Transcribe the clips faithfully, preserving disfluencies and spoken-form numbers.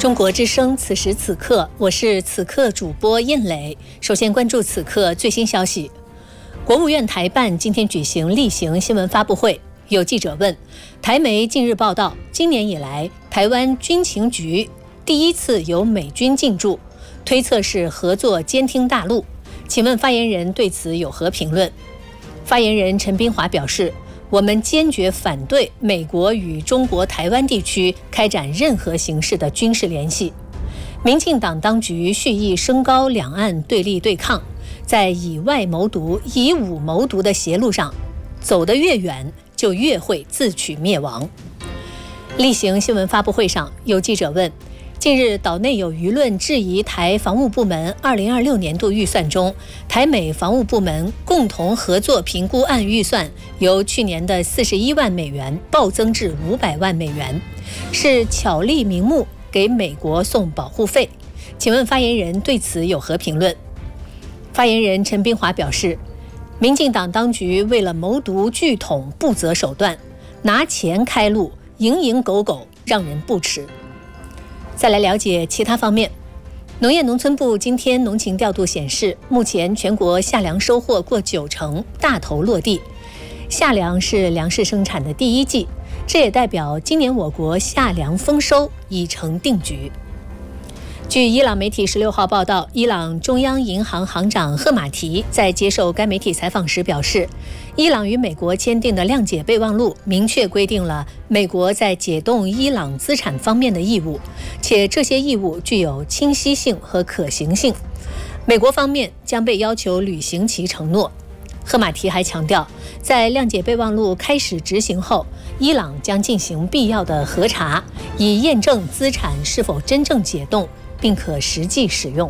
中国之声，此时此刻，我是此刻主播印磊。首先关注此刻最新消息。国务院台办今天举行例行新闻发布会，有记者问，台媒近日报道，今年以来，台湾军情局第一次由美军进驻，推测是合作监听大陆。请问发言人对此有何评论？发言人陈斌华表示，我们坚决反对美国与中国台湾地区开展任何形式的军事联系。民进党当局蓄意升高两岸对立对抗，在以外谋独、以武谋独的邪路上走得越远，就越会自取灭亡。例行新闻发布会上，有记者问，近日岛内有舆论质疑台防务部门二零二六年度预算中，台美防务部门共同合作评估案预算由去年的四十一万美元暴增至五百万美元，是巧立名目给美国送保护费。请问发言人对此有何评论？发言人陈斌华表示，民进党当局为了谋独拒统不择手段，拿钱开路，蝇营狗苟，让人不齿。再来了解其他方面。农业农村部今天农情调度显示，目前全国夏粮收获过九成，大头落地。夏粮是粮食生产的第一季，这也代表今年我国夏粮丰收已成定局。据伊朗媒体十六号报道，伊朗中央银行行长赫马提在接受该媒体采访时表示，伊朗与美国签订的谅解备忘录明确规定了美国在解冻伊朗资产方面的义务，且这些义务具有清晰性和可行性，美国方面将被要求履行其承诺。赫马提还强调，在谅解备忘录开始执行后，伊朗将进行必要的核查，以验证资产是否真正解冻并可实际使用。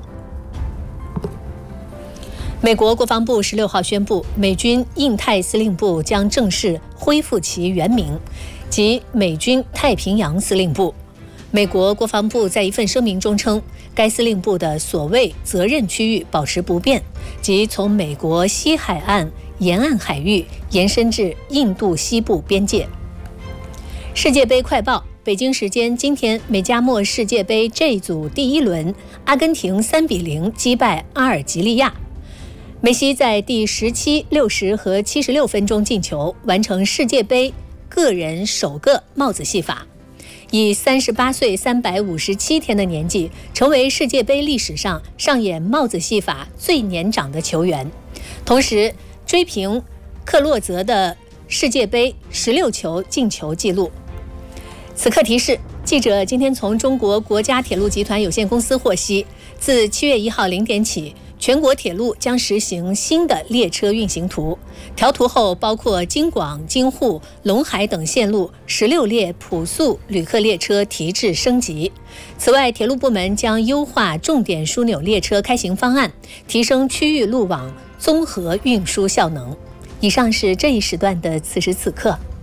美国国防部十六号宣布，美军印太司令部将正式恢复其原名，即美军太平洋司令部。美国国防部在一份声明中称，该司令部的所谓责任区域保持不变，即从美国西海岸沿岸海域延伸至印度西部边界。世界杯快报，北京时间今天，美加墨世界杯 J 组第一轮，阿根廷三比零击败阿尔及利亚。梅西在第十七、六十和七十六分钟进球，完成世界杯个人首个帽子戏法，以三十八岁三百五十七天的年纪，成为世界杯历史上上演帽子戏法最年长的球员，同时追平克洛泽的世界杯十六球进球纪录。此刻提示，记者今天从中国国家铁路集团有限公司获悉，自七月一号零点起，全国铁路将实行新的列车运行图，调图后包括京广、京沪、陇海等线路十六列普速旅客列车提质升级。此外，铁路部门将优化重点枢纽列车开行方案，提升区域路网综合运输效能。以上是这一时段的此时此刻。